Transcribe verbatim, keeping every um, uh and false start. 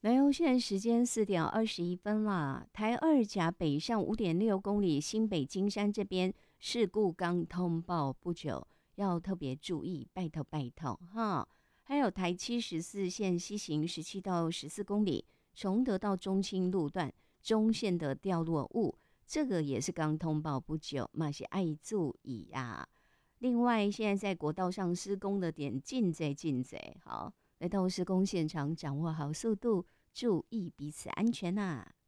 来哦，现在时间四点二十一分啦。台二甲北上五点六公里，新北金山这边事故刚通报不久，要特别注意，拜托拜托哈。还有台七十四线西行十七到十四公里，崇德到中清路段中线的掉落物，这个也是刚通报不久，嘛是爱注意呀。另外，现在在国道上施工的点尽在尽在，好。来到施工现场，掌握好速度，注意彼此安全呐、啊。